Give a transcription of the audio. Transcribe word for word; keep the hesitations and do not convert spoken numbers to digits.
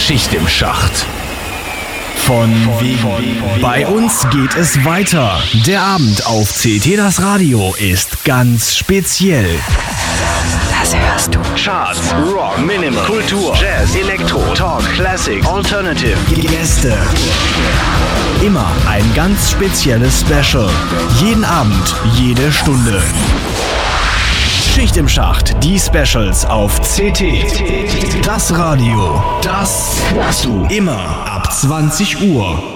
Schicht im Schacht. Von wegen. Bei uns geht es weiter. Der Abend auf C T Das Radio ist ganz speziell. Das hörst du. Charts, Rock, Minimal, Kultur, Jazz, Elektro, Talk, Classic, Alternative, Gäste. Immer ein ganz spezielles Special. Jeden Abend, jede Stunde. Schicht im Schacht, die Specials auf C T. Das Radio. Das hörst du immer ab zwanzig Uhr.